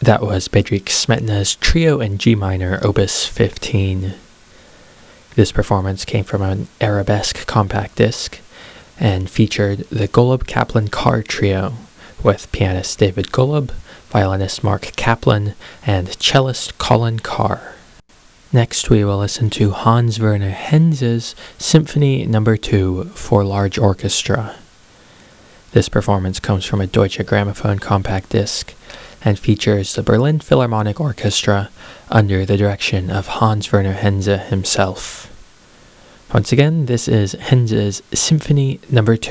That was Bedřich Smetana's Trio in G minor, Opus 15. This performance came from an Arabesque compact disc and featured the Golub-Kaplan-Carr Trio with pianist David Golub, violinist Mark Kaplan, and cellist Colin Carr. Next we will listen to Hans Werner Henze's Symphony No. 2 for large orchestra. This performance comes from a Deutsche Grammophon compact disc and features the Berlin Philharmonic Orchestra under the direction of Hans Werner Henze himself. Once again, this is Henze's Symphony No. 2.